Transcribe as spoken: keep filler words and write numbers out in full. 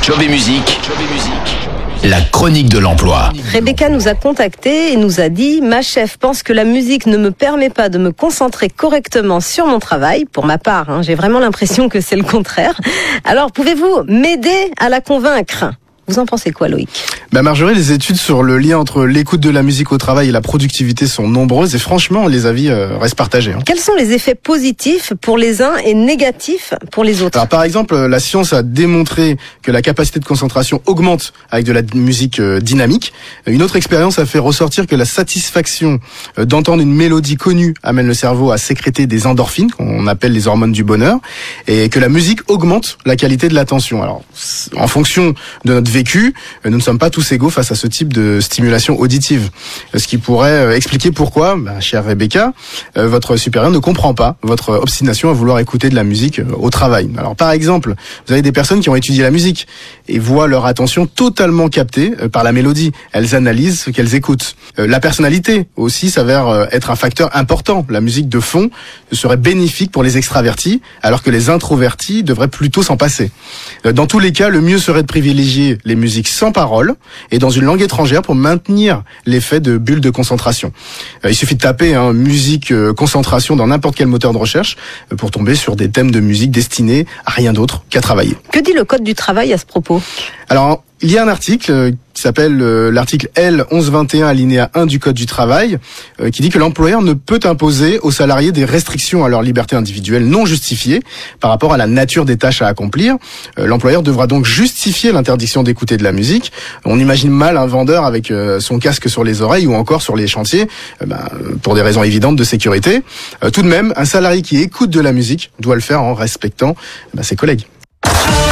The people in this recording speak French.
Job et musique, la chronique de l'emploi. Rebecca nous a contactés et nous a dit « Ma chef pense que la musique ne me permet pas de me concentrer correctement sur mon travail. » Pour ma part, hein, j'ai vraiment l'impression que c'est le contraire. Alors, pouvez-vous m'aider à la convaincre ? Vous en pensez quoi, Loïc ? Bah Marjorie, les études sur le lien entre l'écoute de la musique au travail et la productivité sont nombreuses et franchement, les avis euh, restent partagés. Hein. Quels sont les effets positifs pour les uns et négatifs pour les autres ? Alors, par exemple, la science a démontré que la capacité de concentration augmente avec de la musique euh, dynamique. Une autre expérience a fait ressortir que la satisfaction euh, d'entendre une mélodie connue amène le cerveau à sécréter des endorphines, qu'on appelle les hormones du bonheur, et que la musique augmente la qualité de l'attention. Alors, en fonction de notre vécu, nous ne sommes pas tous égaux face à ce type de stimulation auditive. Ce qui pourrait expliquer pourquoi, bah, chère Rebecca, euh, votre supérieur ne comprend pas votre obstination à vouloir écouter de la musique au travail. Alors par exemple, vous avez des personnes qui ont étudié la musique et voient leur attention totalement captée par la mélodie. Elles analysent ce qu'elles écoutent. Euh, la personnalité aussi s'avère être un facteur important. La musique de fond serait bénéfique pour les extravertis, alors que les introvertis devraient plutôt s'en passer. Euh, dans tous les cas, le mieux serait de privilégier les musiques sans parole et dans une langue étrangère pour maintenir l'effet de bulle de concentration. Euh, il suffit de taper hein, musique euh, concentration dans n'importe quel moteur de recherche euh, pour tomber sur des thèmes de musique destinés à rien d'autre qu'à travailler. Que dit le code du travail à ce propos ? Alors, il y a un article euh, qui s'appelle euh, l'article L onze vingt et un alinéa un du Code du travail euh, qui dit que l'employeur ne peut imposer aux salariés des restrictions à leur liberté individuelle non justifiées par rapport à la nature des tâches à accomplir. Euh, l'employeur devra donc justifier l'interdiction d'écouter de la musique. On imagine mal un vendeur avec euh, son casque sur les oreilles ou encore sur les chantiers euh, ben, pour des raisons évidentes de sécurité. Euh, tout de même, un salarié qui écoute de la musique doit le faire en respectant ben, ses collègues.